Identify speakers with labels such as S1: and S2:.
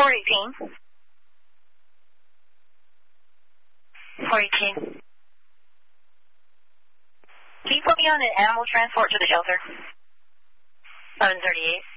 S1: 418.
S2: 418.
S1: Can you put me on an animal transport to the shelter?
S2: 1138.